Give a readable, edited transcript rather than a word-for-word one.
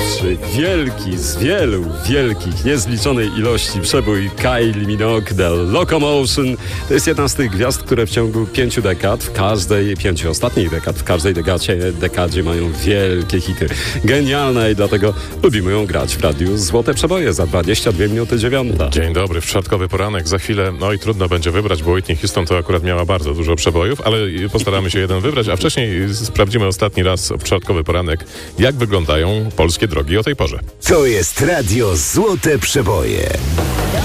Wielki, z wielu wielkich, niezliczonej ilości przebój Kylie Minogue, The Locomotion. To jest jedna z tych gwiazd, które w ciągu 5 dekad, pięciu ostatnich dekad, w każdej dekadzie mają wielkie hity. Genialne i dlatego lubimy ją grać w radiu Złote Przeboje za 22 minuty 9. Dzień dobry, w czwartkowy poranek. Za chwilę, trudno będzie wybrać, bo Whitney Houston to akurat miała bardzo dużo przebojów, ale postaramy się jeden wybrać, a wcześniej sprawdzimy ostatni raz w czwartkowy poranek, jak wyglądają polskie drogi o tej porze. To jest radio Złote Przeboje.